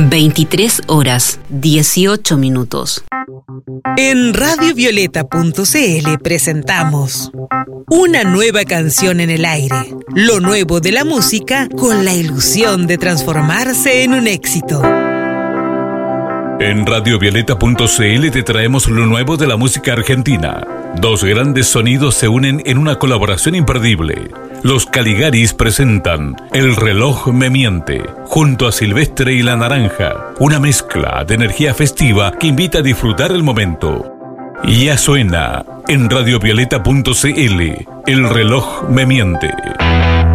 23 horas 18 minutos. En radiovioleta.cl presentamos una nueva canción en el aire, lo nuevo de la música con la ilusión de transformarse en un éxito. En radiovioleta.cl te traemos lo nuevo de la música argentina. Dos grandes sonidos se unen en una colaboración imperdible. Los Caligaris presentan El reloj me miente, junto a Silvestre y La Naranja, una mezcla de energía festiva que invita a disfrutar el momento. Ya suena en radiovioleta.cl, El reloj me miente.